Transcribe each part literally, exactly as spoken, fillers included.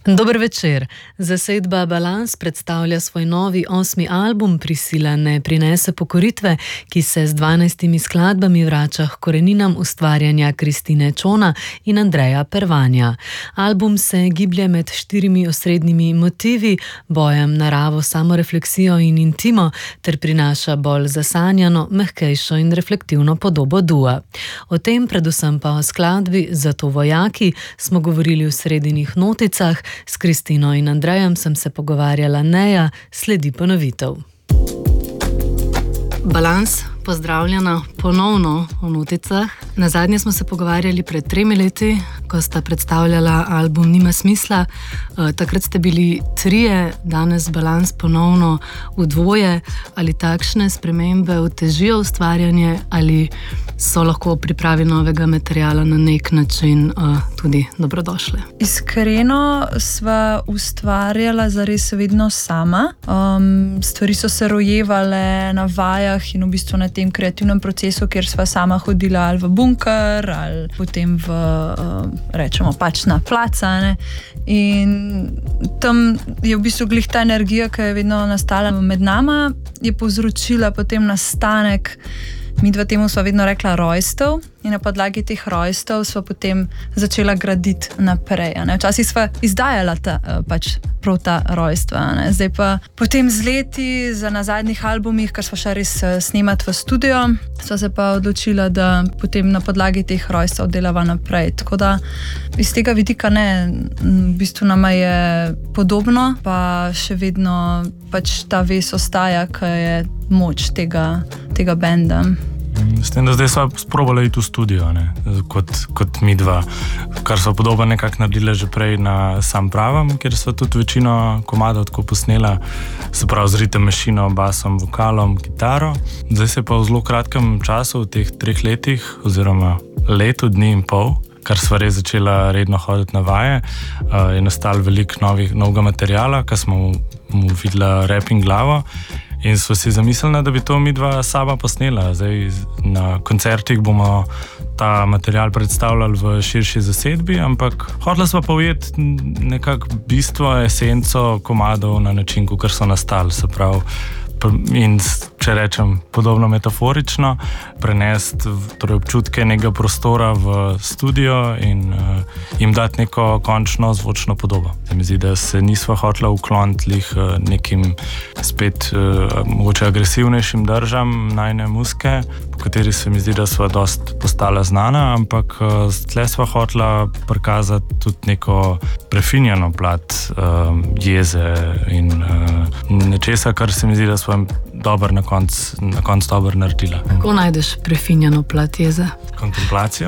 Dober večer. Zasedba Balans predstavlja svoj novi osmi album Prisila ne prinese pokoritve, ki se z dvanajstimi skladbami vrača k koreninam ustvarjanja Kristine Čona in Andreja Pervanja. Album se giblje med štirimi osrednjimi motivi, bojem, naravo, samorefleksijo in intimo, ter prinaša bolj zasanjano, mehkejšo in reflektivno podobo dua. O tem, predvsem pa o skladbi Zato vojaki, smo govorili v sredinih noticah. S Kristino in Andrejem sem se pogovarjala Neja, sledi ponovitev. Balans, pozdravljena ponovno v noticah. Nazadnje smo se pogovarjali pred tremi leti, ko sta predstavljala album Nima smisla. E, takrat ste bili trije, danes Balans ponovno v dvoje. Ali takšne spremembe otežijo ustvarjanje ali so lahko v pripravi novega materiala na nek način uh, tudi dobrodošle? Iskreno sva ustvarjala zares vedno sama. Um, stvari so se rojevale na vajah in v bistvu na tem kreativnem procesu, kjer sva sama hodila ali v bunker ali potem v, uh, rečemo, pač na placa. Ne? In tam je v bistvu glih ta energija, ki je vedno nastala med nama, je povzročila potem nastanek. Mi dva temu sva vedno rekla rojstev in na podlagi teh rojstev sva potem začela graditi naprej. Ne? Včasih sva izdajala ta, pač prav ta rojstva. Ne? Zdaj pa potem z leti, za na zadnjih albumih, kar sva še res snemati v studio, sva se pa odločila, da potem na podlagi teh rojstev delava naprej. Tako da iz tega vidika ne, v bistvu nama je podobno, pa še vedno pač ta vez ostaja, ki je moč tega, tega benda. S tem, da zdaj sva sprobala iti v studio, ne? Kot, kot mi dva, kar sva podobno nekako naredila že prej na Sam pravam, kjer sva tudi večino komadov tako posnela, se pravi z ritem mašino, basom, vokalom, kitaro. Zdaj se pa v zelo kratkem času, v teh treh letih, oziroma letu, dni in pol, kar sva res začela redno hoditi na vaje, je nastalo veliko novih, novega materijala, kar smo mu videla rep in glavo. In smo si zamislili, da bi to mi dva sama posnela. Zdaj na koncertih bomo ta material predstavljali v širši zasedbi, ampak hotela sva pa ujeti nekako bistvo, esenco komadov na način, kakor so nastali, se pravi. In če rečem podobno metaforično, prenesti torej občutke nekega prostora v studio in uh, jim dati neko končno zvočno podobo. Se mi zdi, da se nisva hotela ukloniti uh, nekim spet uh, mogoče agresivnejšim držam najne muske, po kateri se mi zdi, da sva dost postala znana, ampak uh, tle sva hotela prikazati tudi neko prefinjeno plat uh, jeze in uh, nečesa, kar se mi zdi, da sva dober na koncu na konc dober naredila. Kako najdeš prefinjeno plat jeze? Kontemplacijo.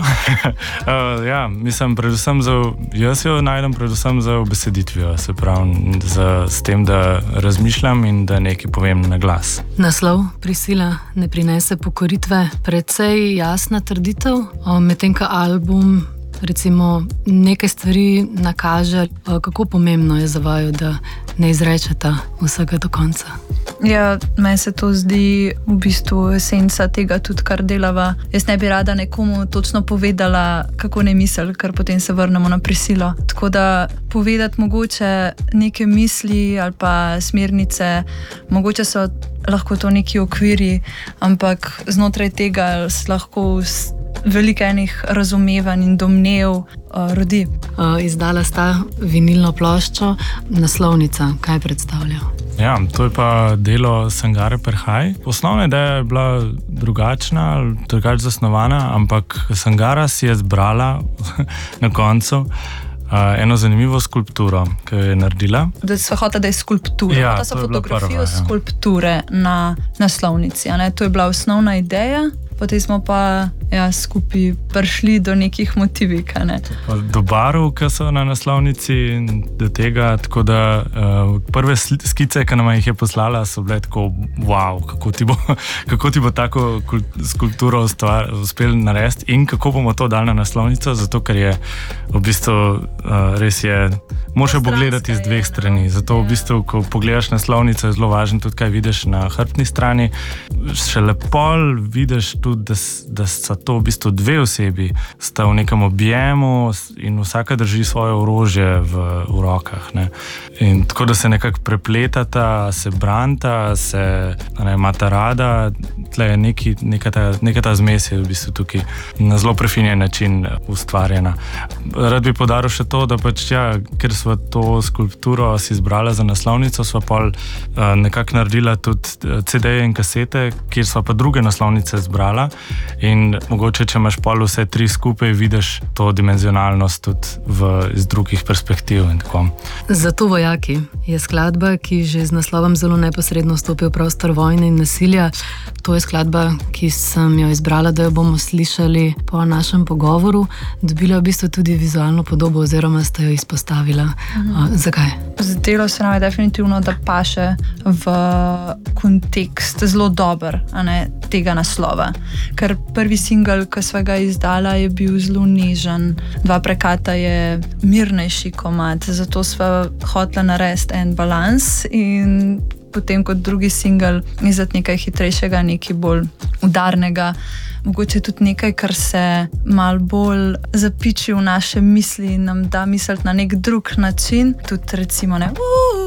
uh, ja, mislim, predvsem za, jaz jo najdem predvsem za obeseditvijo, se pravi, za, s tem, da razmišljam in da nekaj povem na glas. Naslov Prisila ne prinese pokoritve, precej jasna trditev, medtem ko album recimo nekaj stvari nakaže, kako pomembno je za vaju, da ne izrečeta vsega do konca. Ja, meni se to zdi v bistvu esenca tega tudi, kar delava. Jaz ne bi rada nekomu točno povedala, kako ne misli, ker potem se vrnemo na prisilo. Tako da povedati mogoče neke misli ali pa smernice, mogoče so lahko to neki okviri, ampak znotraj tega se lahko veliko enih razumevanj in domnev uh, rodi. Uh, izdala sta vinilno ploščo, naslovnica, kaj predstavlja? Ja, to je pa delo Sangare Perhaj. Osnovna ideja je bila drugačna, drugače zasnovana, ampak Sangara si je zbrala na koncu Uh, eno zanimivo skulpturo, ki jo je naredila. Da sva hotela, da je skulptura. Ja, hotela so fotografijo prva, ja. Skulpture na naslovnici. Ne? To je bila osnovna ideja, potem smo pa ja, skupaj prišli do nekih motivik. Ne? Do barv, ki so na naslovnici, do tega, tako da uh, prve skice, ki nam jih je poslala, so bile tako, wow, kako ti bo, kako ti bo tako skulpturo uspel narediti in kako bomo to dali na naslovnico, zato ker je v bistvu Uh, res je, moraš pogledati z dveh strani. Zato v bistvu, ko pogledaš naslovnico, je zelo važno tudi, kaj vidiš na hrbtni strani. Šele pol vidiš tudi, da, da so to v bistvu dve osebi, sta v nekem objemu in vsaka drži svoje orožje v, v rokah. Ne. In tako, da se nekako prepletata, se branta, se ne, imata rada, tle je neki, neka, ta, neka ta zmes je v bistvu tukaj na zelo prefinjen način ustvarjena. Rad bi podaril še to, da pač ja, ker sva to skulpturo si izbrala za naslovnico, sva pol uh, nekako naredila tudi ce de-je in kasete, kjer sva pa druge naslovnice zbrala in mogoče, če imaš pol vse tri skupaj, vidiš to dimenzionalnost tudi v, iz drugih perspektiv in tako. Zato vojaki je skladba, ki že z naslovom zelo neposredno stopi v prostor vojne in nasilja. To je skladba, ki sem jo izbrala, da jo bomo slišali po našem pogovoru. Dobila v bistvu tudi vizualno podobo oziroma ste jo izpostavila. Mhm. Uh, zakaj? Zdelo se nam je definitivno, da paše v kontekst zelo dober, a ne, tega naslova. Ker prvi singel, ki sva ga izdala, je bil zelo nežen. Dva prekata je mirnejši komad, zato sva hotela narediti en balans in potem kot drugi singel izdati nekaj hitrejšega, nekaj bolj udarnega. Mogoče tudi nekaj, kar se malo bolj zapiči v naše misli in nam da misliti na nek drug način. Tudi recimo ne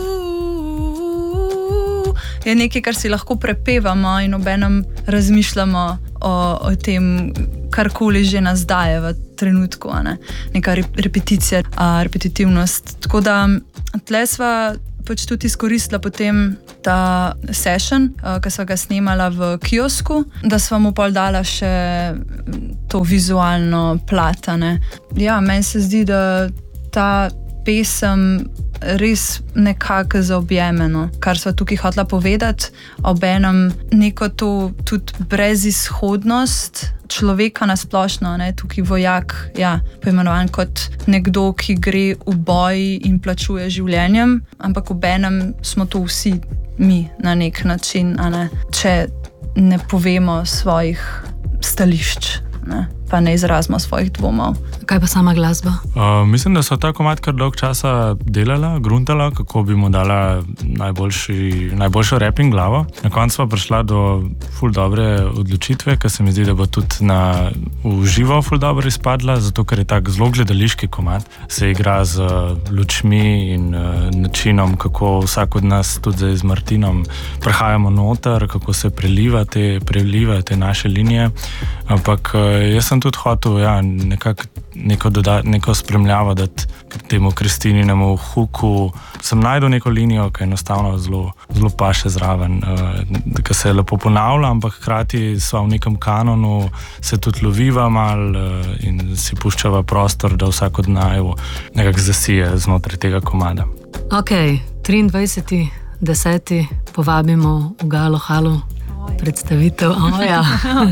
je nekaj, kar si lahko prepevamo in obenem razmišljamo o, o tem, karkoli že nas daje v trenutku, a ne? Neka repeticija, a, repetitivnost. Tako da tle sva pač tudi izkoristila potem ta session, ki sva ga snemala v kiosku, da sva mu pol dala še to vizualno plat, a ne. Ja, meni se zdi, da ta pesem res nekako zaobjemeno, kar sva tukaj hotela povedati, obenem neko to tudi brezizhodnost človeka nasplošno, ne, tukaj vojak, ja, poimenovan kot nekdo, ki gre v boj in plačuje življenjem, ampak obenem smo to vsi mi na nek način, a ne, če ne povemo svojih stališč, ne, pa ne izrazimo svojih dvomov. Kaj pa sama glasba? Uh, mislim, da so ta komad kar dolg časa delala, gruntala, kako bi mu dala najboljši, najboljšo rapping glavo. Na koncu pa prišla do ful dobre odločitve, ker se mi zdi, da bo tudi na v živo ful dobro izpadla, zato ker je tak zelo gledališki komad. Se igra z lučmi in uh, načinom, kako vsak od nas tudi z Martinom prehajamo noter, kako se preliva te, preliva te naše linije. Ampak uh, jaz sem tudi hotel, ja, nekako neko, doda, neko spremljavo dati k temu Kristininemu huku. Sem najdel neko linijo, ki je enostavno zelo, zelo paše zraven, uh, ki se lepo ponavlja, ampak hkrati sva v nekem kanonu, se tudi loviva mal uh, in si puščava prostor, da vsak od naju nekako zasije znotraj tega komada. Ok, triindvajseti deseti povabimo v Galo Halu predstavitev oh, ja.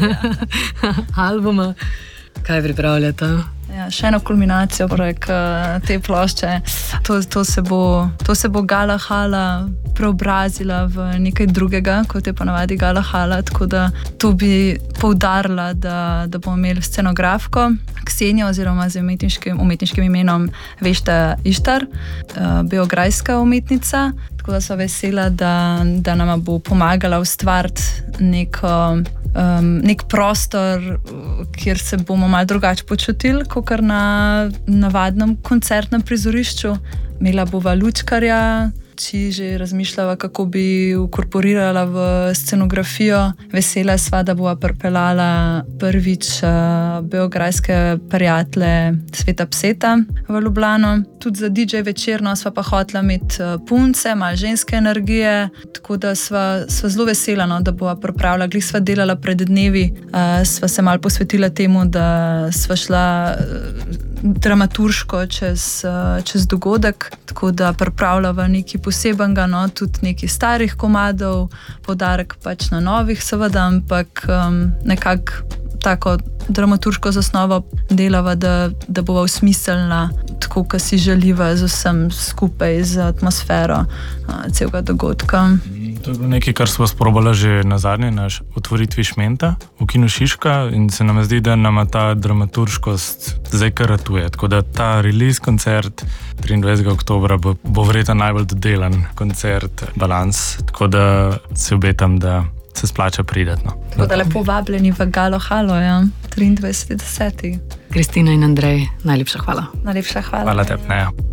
albuma. Kaj pripravljate? Ja, še eno kulminacijo prek te plošče. To, to, se bo, to se bo Gala Hala preobrazila v nekaj drugega, kot je ponavadi Gala Hala, tako da to bi poudarila, da, da bomo imeli scenografko Ksenijo oziroma z umetniškim, umetniškim imenom Vešta Ištar, beograjska umetnica, tako da so vesela, da, da nama bo pomagala ustvariti neko Um, nek prostor, kjer se bomo malo drugače počutili, kot na navadnem koncertnem prizorišču. Imela bova lučkarja, či že razmišljala, kako bi ukorporirala v scenografijo. Vesela sva, da bova pripeljala prvič uh, beograjske prijatelje Sveta Pseta v Ljubljano. Tudi za didžej večerno sva pa hotela imeti uh, punce, malo ženske energije, tako da sva, sva zelo vesela, no, da bova pripravila. Glih sva delala pred dnevi, uh, sva se malo posvetila temu, da sva šla uh, dramaturško čez, uh, čez dogodek, tako da pripravljava nekaj posebenega, no, tudi nekaj starih komadov, poudarek pač na novih seveda, ampak um, nekako tako dramaturško zasnovo delava, da, da bova usmiselna tako, kot si želiva z vsem skupaj, z atmosfero uh, celega dogodka. To je bilo nekaj, kar smo sprobali že na zadnje naš otvoritvi Šmenta v Kinu Šiška in se nam zdi, da nama ta dramaturškost zdaj kar ratuje. Tako da ta release koncert triindvajsetega oktobra bo, bo verjetno najbolj dodelan koncert Balans. Tako da se obetam, da se splača prideti. No. Tako da lepo vabljeni v Galo Halo, ja, triindvajseti deseti. Kristina in Andrej, najlepša hvala. Najlepša hvala. Hvala tebi, Neja.